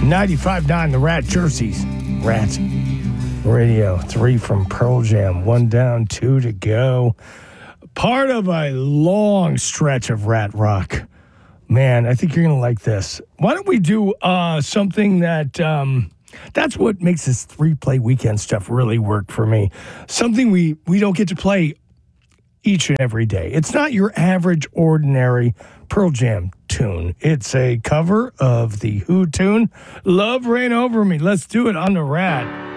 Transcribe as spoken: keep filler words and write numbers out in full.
ninety-five point nine The Rat, Jersey's Rat Radio. Three from Pearl Jam. One down, two to go. Part of a long stretch of Rat Rock. Man, I think you're going to like this. Why don't we do uh, something that... Um, that's what makes this three-play weekend stuff really work for me. Something we, we don't get to play each and every day. It's not your average, ordinary Pearl Jam tune. It's a cover of the Who tune, Love Reign Over Me. Let's do it on the Rat.